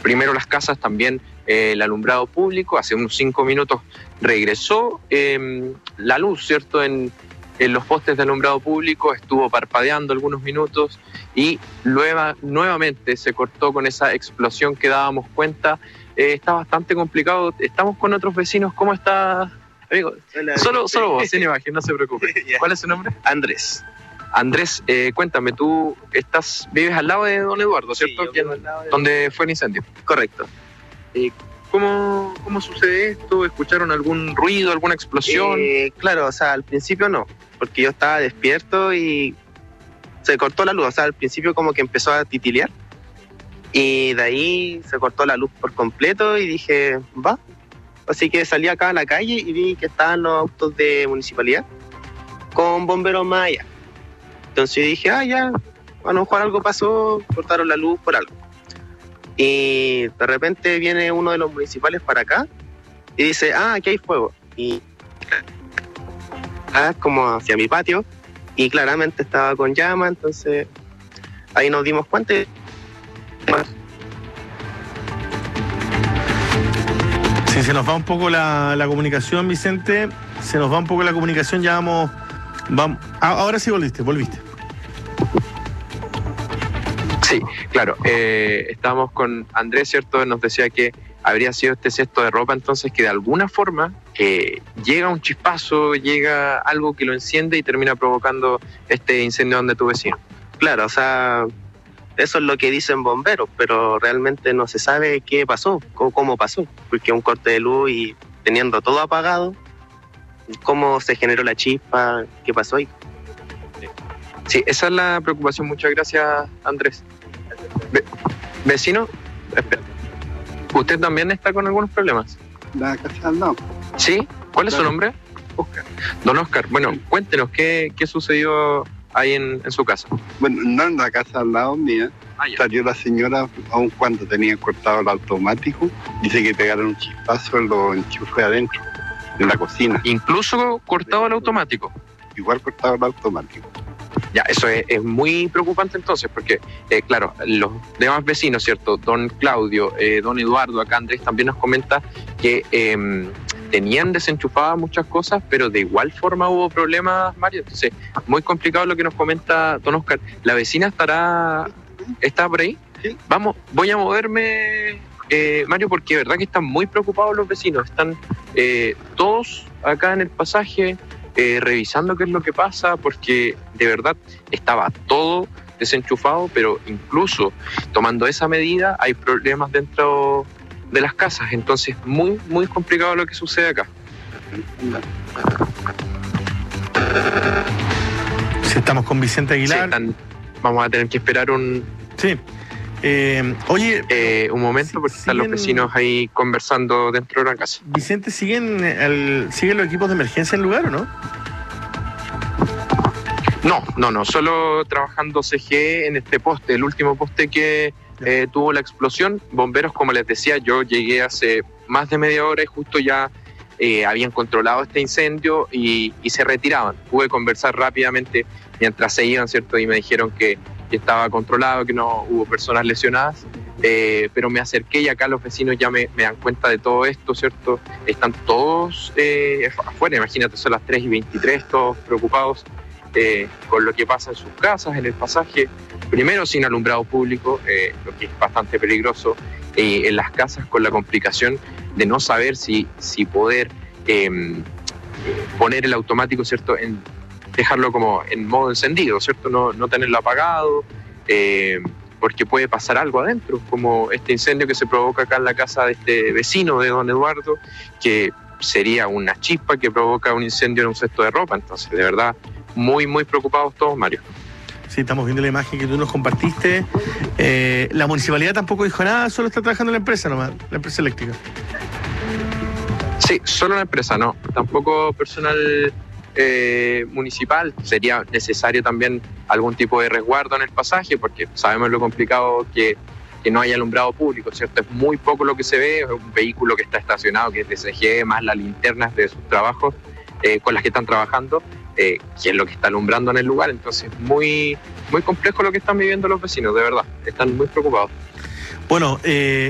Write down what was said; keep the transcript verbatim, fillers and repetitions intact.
primero las casas, también eh, el alumbrado público. Hace unos cinco minutos regresó eh, la luz, ¿cierto?, en, en los postes de alumbrado público, estuvo parpadeando algunos minutos y luego, nuevamente se cortó con esa explosión que dábamos cuenta. Eh, está bastante complicado. Estamos con otros vecinos. ¿Cómo está, amigo? Hola, solo, solo vos, sin imagen, no se preocupe. Yeah. ¿Cuál es su nombre? Andrés. Andrés, eh, cuéntame, tú estás, vives al lado de don Eduardo, ¿cierto? Sí, yo vivo al lado de- Donde fue el incendio. Correcto. Eh, ¿cómo, ¿Cómo sucede esto? ¿Escucharon algún ruido, alguna explosión? Eh, claro, o sea, al principio no, porque yo estaba despierto y se cortó la luz. O sea, al principio como que empezó a titilear y de ahí se cortó la luz por completo y dije, va. Así que salí acá a la calle y vi que estaban los autos de municipalidad con bomberos más allá. Entonces yo dije, ah, ya, a lo mejor algo pasó, cortaron la luz por algo. Y de repente viene uno de los municipales para acá y dice, ah, aquí hay fuego. Y ah, como hacia mi patio y claramente estaba con llama, entonces ahí nos dimos cuenta. y- Si se nos va un poco la, la comunicación, Vicente, se nos va un poco la comunicación, ya vamos, vamos. Ah, ahora sí volviste, volviste. Sí, claro. Eh, estábamos con Andrés, ¿cierto? Nos decía que habría sido este cesto de ropa, entonces que de alguna forma eh, llega un chispazo, llega algo que lo enciende y termina provocando este incendio donde tu vecino. Claro, o sea, eso es lo que dicen bomberos, pero realmente no se sabe qué pasó, cómo, cómo pasó, porque un corte de luz y teniendo todo apagado, cómo se generó la chispa, qué pasó ahí. Sí, esa es la preocupación. Muchas gracias, Andrés. Ve- vecino, espera. ¿Usted también está con algunos problemas? La casa al lado. ¿Sí? ¿Cuál es su Claro. nombre? Oscar. Don Oscar. Bueno, cuéntenos qué, qué sucedió ahí en, en su casa. Bueno, no en la casa al lado mía. Ah, ya. Salió la señora, aun cuando tenía cortado el automático, dice que pegaron un chispazo en los enchufes adentro, en la cocina. Incluso cortado el automático. Igual cortado el automático. Ya, eso es, es muy preocupante entonces, porque, eh, claro, los demás vecinos, ¿cierto? Don Claudio, eh, don Eduardo, acá Andrés también nos comenta que eh, tenían desenchufadas muchas cosas, pero de igual forma hubo problemas, Mario. Entonces, muy complicado lo que nos comenta don Oscar. ¿La vecina estará, está por ahí? Sí. Vamos, voy a moverme, eh, Mario, porque de verdad que están muy preocupados los vecinos. Están eh, todos acá en el pasaje, Eh, revisando qué es lo que pasa, porque de verdad estaba todo desenchufado, pero incluso tomando esa medida hay problemas dentro de las casas, entonces muy, muy complicado lo que sucede acá. Si estamos con Vicente Sí, Aguilar. están- vamos a tener que esperar un, Sí. Eh, oye, eh, un momento, Sí, porque están los siguen- vecinos ahí conversando dentro de la casa. Vicente, ¿siguen, el, ¿siguen los equipos de emergencia en el lugar o no? No, no, no, solo trabajando C G E en este poste, el último poste que eh, tuvo la explosión. Bomberos, como les decía, yo llegué hace más de media hora y justo ya eh, habían controlado este incendio y, y se retiraban. Pude conversar rápidamente mientras se iban, ¿cierto? Y me dijeron que, que estaba controlado, que no hubo personas lesionadas, eh, pero me acerqué y acá los vecinos ya me, me dan cuenta de todo esto, ¿cierto? Están todos eh, afuera, imagínate, son las tres y veintitrés, todos preocupados. Eh, con lo que pasa en sus casas, en el pasaje, primero sin alumbrado público, eh, lo que es bastante peligroso, eh, en las casas con la complicación de no saber si, si poder eh, poner el automático, ¿cierto?, en dejarlo como en modo encendido, ¿cierto?, no, no tenerlo apagado, eh, porque puede pasar algo adentro, como este incendio que se provoca acá en la casa de este vecino de don Eduardo, que sería una chispa que provoca un incendio en un cesto de ropa. Entonces, de verdad, muy, muy preocupados todos, Mario. Sí, estamos viendo la imagen que tú nos compartiste. Eh, la municipalidad tampoco dijo nada, solo está trabajando la empresa nomás, la empresa eléctrica. Sí, solo la empresa, no. Tampoco personal eh, municipal. Sería necesario también algún tipo de resguardo en el pasaje, porque sabemos lo complicado que, que no hay alumbrado público, ¿cierto? Es muy poco lo que se ve, es un vehículo que está estacionado, que es de C G E, más las linternas de sus trabajos eh, con las que están trabajando. Eh, que es lo que está alumbrando en el lugar. Entonces, muy, muy complejo lo que están viviendo los vecinos, de verdad. Están muy preocupados. Bueno, eh,